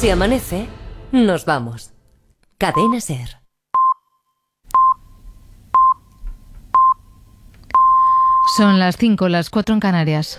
Si amanece, nos vamos. Cadena SER. Son las 5, las 4 en Canarias.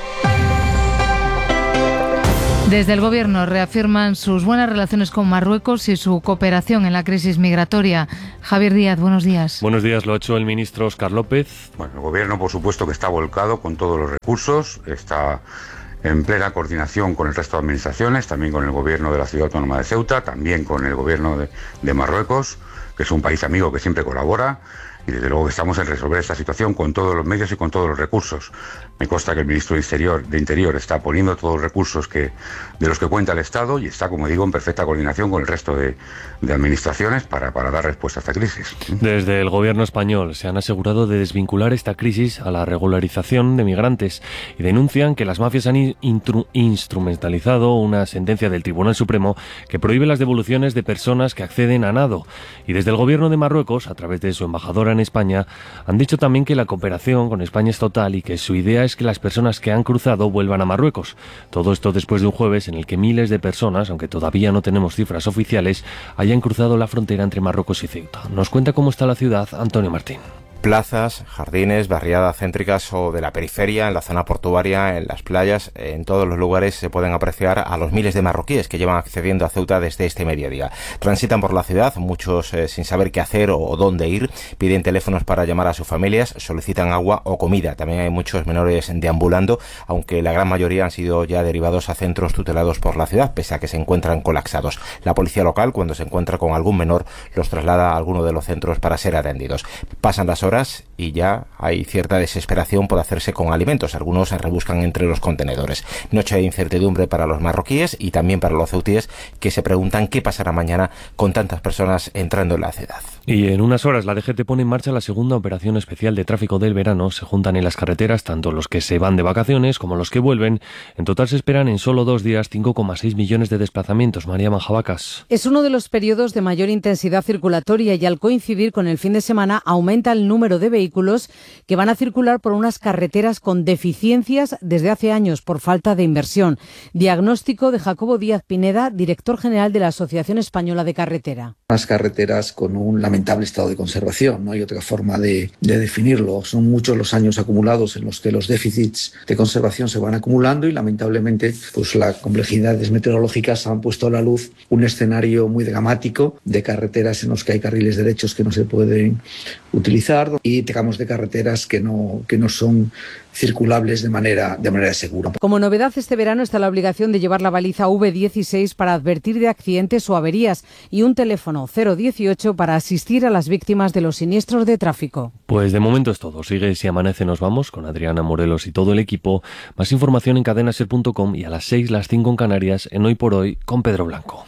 Desde el Gobierno reafirman sus buenas relaciones con Marruecos y su cooperación en la crisis migratoria. Javier Díaz, buenos días. Buenos días, lo ha hecho el ministro Óscar López. Bueno, el Gobierno, por supuesto, que está volcado con todos los recursos, está en plena coordinación con el resto de administraciones, también con el Gobierno de la Ciudad Autónoma de Ceuta, también con el Gobierno de Marruecos, que es un país amigo que siempre colabora. Y desde luego que estamos en resolver esta situación con todos los medios y con todos los recursos. Me consta que el ministro de Interior está poniendo todos los recursos de los que cuenta el Estado y está, como digo, en perfecta coordinación con el resto de administraciones para dar respuesta a esta crisis. Desde el Gobierno español se han asegurado de desvincular esta crisis a la regularización de migrantes y denuncian que las mafias han instrumentalizado una sentencia del Tribunal Supremo que prohíbe las devoluciones de personas que acceden a nado. Y desde el Gobierno de Marruecos, a través de su embajadora en España, han dicho también que la cooperación con España es total y que su idea es que las personas que han cruzado vuelvan a Marruecos. Todo esto después de un jueves en el que miles de personas, aunque todavía no tenemos cifras oficiales, hayan cruzado la frontera entre Marruecos y Ceuta. Nos cuenta cómo está la ciudad Antonio Martín. Plazas, jardines, barriadas céntricas o de la periferia, en la zona portuaria, en las playas, en todos los lugares se pueden apreciar a los miles de marroquíes que llevan accediendo a Ceuta desde este mediodía. Transitan por la ciudad, muchos sin saber qué hacer o dónde ir, piden teléfonos para llamar a sus familias, solicitan agua o comida. También hay muchos menores deambulando, aunque la gran mayoría han sido ya derivados a centros tutelados por la ciudad, pese a que se encuentran colapsados. La policía local, cuando se encuentra con algún menor, los traslada a alguno de los centros para ser atendidos. Pasan las horas y ya hay cierta desesperación por hacerse con alimentos. Algunos se rebuscan entre los contenedores. Noche de incertidumbre para los marroquíes y también para los ceutíes, que se preguntan qué pasará mañana con tantas personas entrando en la ciudad. Y en unas horas la DGT pone en marcha la segunda operación especial de tráfico del verano. Se juntan en las carreteras tanto los que se van de vacaciones como los que vuelven. En total se esperan en solo 2 días 5,6 millones de desplazamientos. María Manjabacas. Es uno de los periodos de mayor intensidad circulatoria y al coincidir con el fin de semana aumenta el número de vehículos que van a circular por unas carreteras con deficiencias desde hace años por falta de inversión. Diagnóstico de Jacobo Díaz Pineda, director general de la Asociación Española de Carretera. Unas carreteras con un lamentable estado de conservación, no hay otra forma de definirlo. Son muchos los años acumulados en los que los déficits de conservación se van acumulando y lamentablemente pues las complejidades meteorológicas han puesto a la luz un escenario muy dramático de carreteras en los que hay carriles derechos que no se pueden utilizar y tramos de carreteras que no son circulables de manera segura. Como novedad este verano está la obligación de llevar la baliza V16 para advertir de accidentes o averías y un teléfono 018 para asistir a las víctimas de los siniestros de tráfico. Pues de momento es todo. Sigue Si Amanece Nos Vamos con Adriana Morelos y todo el equipo. Más información en cadenaser.com y a las 6, las 5 en Canarias, en Hoy por Hoy con Pedro Blanco.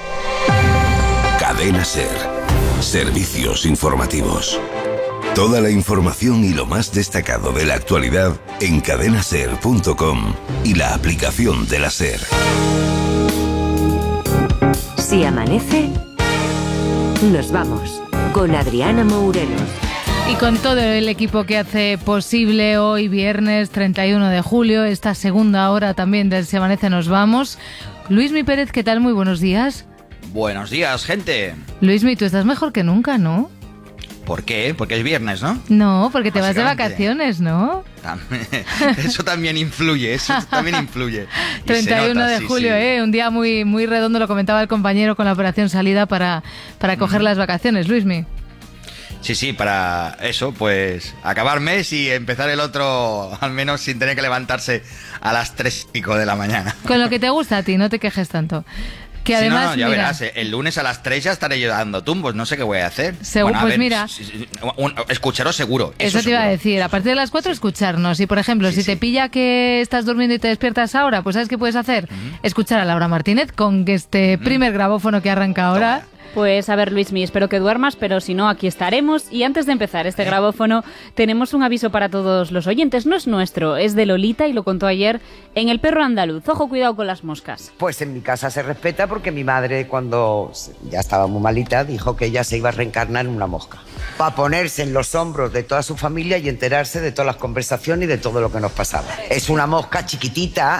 Cadena SER. Servicios informativos. Toda la información y lo más destacado de la actualidad en cadenaser.com y la aplicación de la SER. Si amanece, nos vamos con Adriana Morelos. Y con todo el equipo que hace posible hoy, viernes 31 de julio, esta segunda hora también del Si Amanece Nos Vamos. Luismi Pérez, ¿qué tal? Muy buenos días. Buenos días, gente. Luismi, tú estás mejor que nunca, ¿no? ¿Por qué? Porque es viernes, ¿no? No, porque te vas de vacaciones, ¿no? Eso también influye, 31 de julio, sí. Un día muy, muy redondo, lo comentaba el compañero con la operación salida para coger las vacaciones, Luismi. Sí, para eso, pues acabar mes y empezar el otro al menos sin tener que levantarse a las 3:05 de la mañana. Con lo que te gusta a ti, no te quejes tanto. Que además, ya verás, el lunes a las 3 ya estaré yo dando tumbos, no sé qué voy a hacer. Mira, escucharos seguro. Eso te iba a decir, a partir de las 4 escucharnos. Y por ejemplo, si te pilla que estás durmiendo y te despiertas ahora, pues ¿sabes qué puedes hacer? Escuchar a Laura Martínez con este primer grabófono que arranca ahora. Pues a ver, Luismi, espero que duermas, pero si no, aquí estaremos. Y antes de empezar este grabófono, tenemos un aviso para todos los oyentes. No es nuestro, es de Lolita y lo contó ayer en El Perro Andaluz. Ojo, cuidado con las moscas. Pues en mi casa se respeta porque mi madre, cuando ya estaba muy malita, dijo que ella se iba a reencarnar en una mosca. Para ponerse en los hombros de toda su familia y enterarse de todas las conversaciones y de todo lo que nos pasaba. Es una mosca chiquitita,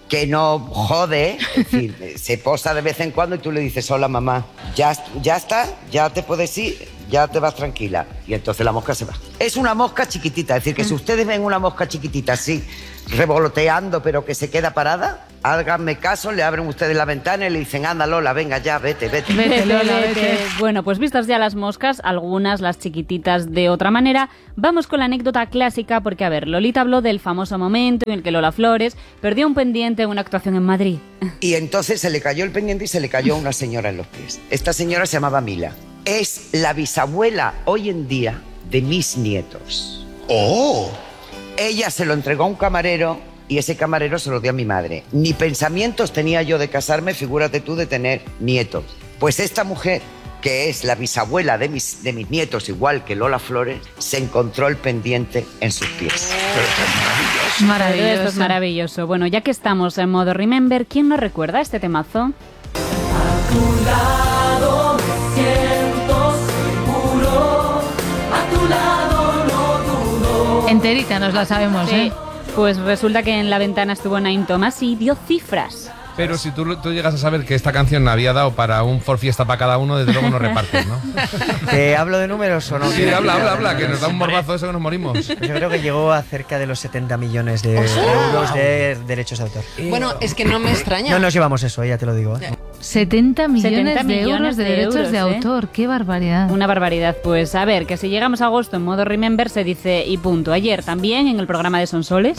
que no jode, es decir, se posa de vez en cuando y tú le dices, hola mamá, ya está, ya te puedes ir, ya te vas tranquila. Y entonces la mosca se va. Es una mosca chiquitita, es decir, que si ustedes ven una mosca chiquitita así, revoloteando pero que se queda parada, háganme caso, le abren ustedes la ventana y le dicen, anda Lola, venga ya, vete. Vete, Lola, vete. Bueno, pues vistas ya las moscas, algunas, las chiquititas de otra manera, vamos con la anécdota clásica porque, a ver, Lolita habló del famoso momento en el que Lola Flores perdió un pendiente en una actuación en Madrid. Y entonces se le cayó el pendiente y se le cayó a una señora en los pies. Esta señora se llamaba Mila. Es la bisabuela hoy en día de mis nietos. ¡Oh! Ella se lo entregó a un camarero y ese camarero se lo dio a mi madre. Ni pensamientos tenía yo de casarme, figúrate tú, de tener nietos. Pues esta mujer, que es la bisabuela de mis nietos, igual que Lola Flores, se encontró el pendiente en sus pies. Pero esto es maravilloso. Maravilloso. Esto es maravilloso. Bueno, ya que estamos en modo Remember, ¿quién nos recuerda este temazo? A tu lado me siento seguro, a tu lado no dudo. Enterita nos la sabemos, Sí. Pues resulta que en la ventana estuvo Naim Thomas y dio cifras. Pero si tú llegas a saber que esta canción había dado para un Ford Fiesta para cada uno, desde luego no repartes, ¿no? ¿Te hablo de números o no? Sí, habla, que nos da un morbazo eso que nos morimos. Pues yo creo que llegó a cerca de los 70 millones de euros de derechos de autor. Bueno, es que no me extraña. No nos llevamos eso, ya te lo digo. 70 millones 70 de euros de derechos euros, de autor. ¡Qué barbaridad! Una barbaridad. Pues a ver, que si llegamos a agosto en modo Remember se dice y punto. Ayer también en el programa de Sonsoles.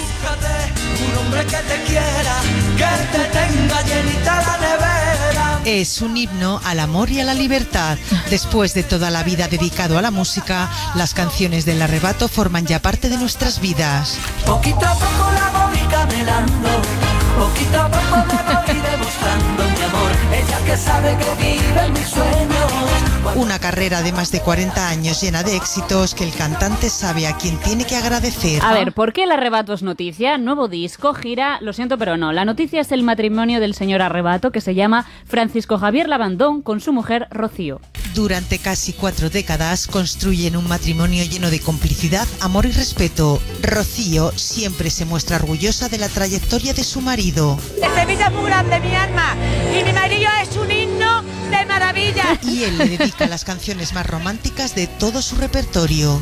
Un hombre que te quiera, que te tenga llenita la nevera. Es un himno al amor y a la libertad. Después de toda la vida dedicado a la música, las canciones del Arrebato forman ya parte de nuestras vidas. Poquito a poco la voy camelando, poquito a poco le voy demostrando mi amor. Ella que sabe que vive en mis sueños. Una carrera de más de 40 años llena de éxitos que el cantante sabe a quién tiene que agradecer. A ver, ¿por qué el Arrebato es noticia? Nuevo disco, gira, lo siento pero no. La noticia es el matrimonio del señor Arrebato, que se llama Francisco Javier Labandón, con su mujer Rocío. Durante casi 4 décadas construyen un matrimonio lleno de complicidad, amor y respeto. Rocío siempre se muestra orgullosa de la trayectoria de su marido. Este vida es muy grande, mi alma, y mi marido es un himno de maravilla. Y él le dedica las canciones más románticas de todo su repertorio.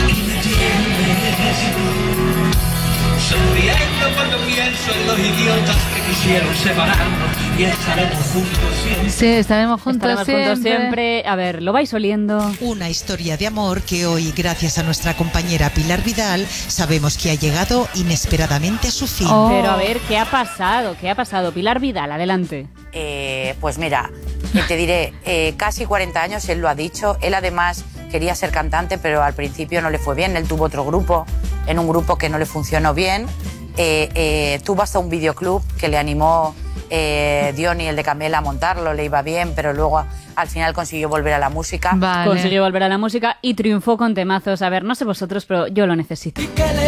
Sonriendo cuando pienso en los idiotas que quisieron separarnos y estaremos juntos siempre. Sí, estaremos juntos siempre. A ver, ¿lo vais oliendo? Una historia de amor que hoy, gracias a nuestra compañera Pilar Vidal, sabemos que ha llegado inesperadamente a su fin. Pero a ver, ¿qué ha pasado? ¿Qué ha pasado? Pilar Vidal, adelante. Pues mira, te diré, casi 40 años, él lo ha dicho. Él además quería ser cantante, pero al principio no le fue bien. Él tuvo otro grupo, en un grupo que no le funcionó bien. Tuvo hasta un videoclub que le animó Diony, el de Camela, a montarlo, le iba bien, pero luego al final consiguió volver a la música. Consiguió volver a la música y triunfó con temazos. A ver, no sé vosotros, pero yo lo necesito.